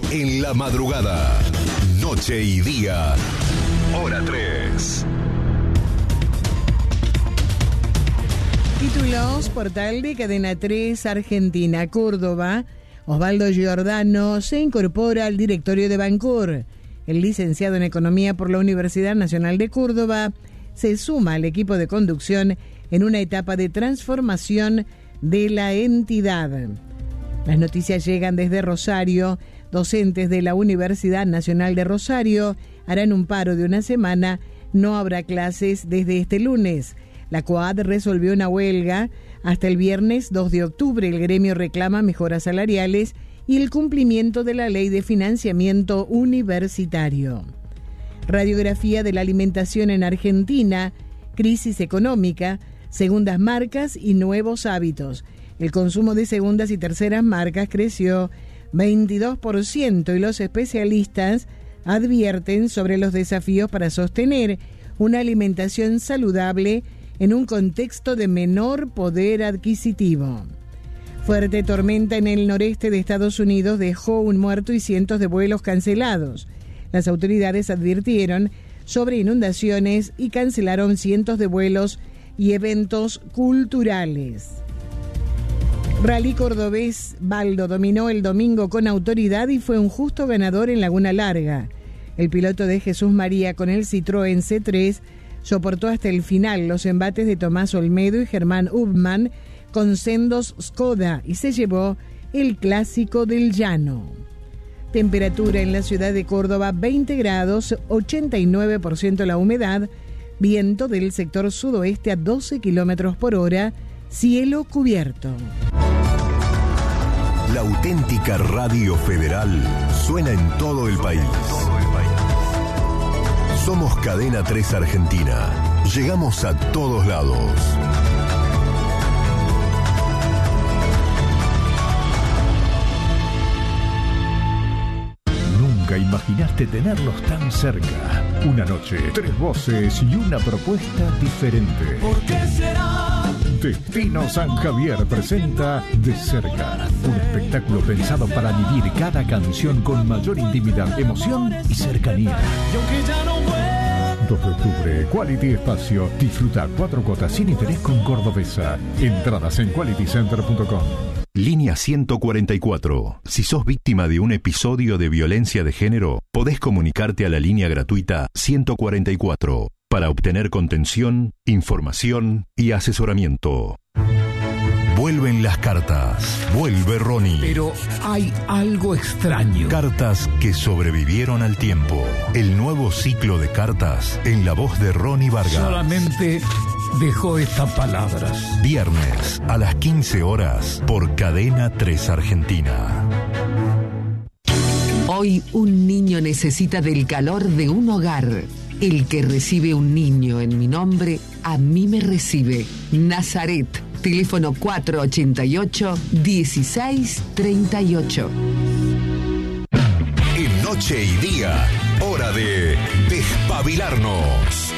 en la madrugada. Noche y día, hora 3. Títulos, portal de Cadena 3, Argentina, Córdoba. Osvaldo Giordano se incorpora al directorio de Bancor. El licenciado en Economía por la Universidad Nacional de Córdoba se suma al equipo de conducción en una etapa de transformación de la entidad. Las noticias llegan desde Rosario. Docentes de la Universidad Nacional de Rosario harán un paro de una semana. No habrá clases desde este lunes. La COAD resolvió una huelga hasta el viernes 2 de octubre. El gremio reclama mejoras salariales y el cumplimiento de la ley de financiamiento universitario. Radiografía de la alimentación en Argentina, crisis económica, segundas marcas y nuevos hábitos. El consumo de segundas y terceras marcas creció 22% y los especialistas advierten sobre los desafíos para sostener una alimentación saludable en un contexto de menor poder adquisitivo. Fuerte tormenta en el noreste de Estados Unidos dejó un muerto y cientos de vuelos cancelados. Las autoridades advirtieron sobre inundaciones y cancelaron cientos de vuelos y eventos culturales. Rally cordobés Baldo dominó el domingo con autoridad y fue un justo ganador en Laguna Larga. El piloto de Jesús María con el Citroën C3 soportó hasta el final los embates de Tomás Olmedo y Germán Ubman con sendos Skoda y se llevó el clásico del llano. Temperatura en la ciudad de Córdoba 20 grados, 89% la humedad, viento del sector sudoeste a 12 kilómetros por hora, cielo cubierto. La auténtica Radio Federal suena en todo el país. Somos Cadena 3 Argentina. Llegamos a todos lados. Nunca imaginaste tenerlos tan cerca. Una noche, 3 voces y una propuesta diferente. ¿Por qué será? Destino San Javier presenta De Cerca, un espectáculo pensado para vivir cada canción con mayor intimidad, emoción y cercanía. Yo que ya no vuelvo. 2 de octubre, Quality Espacio. Disfruta 4 cuotas sin interés con Cordobesa. Entradas en qualitycenter.com. Línea 144. Si sos víctima de un episodio de violencia de género, podés comunicarte a la línea gratuita 144 para obtener contención, información y asesoramiento. Vuelven las cartas. Vuelve Ronnie. Pero hay algo extraño. Cartas que sobrevivieron al tiempo. El nuevo ciclo de cartas en la voz de Ronnie Vargas. Solamente dejó estas palabras. Viernes a las 15 horas por Cadena 3 Argentina. Hoy un niño necesita del calor de un hogar. El que recibe un niño en mi nombre, a mí me recibe. Nazaret, teléfono 488-1638. En Noche y Día, hora de despabilarnos.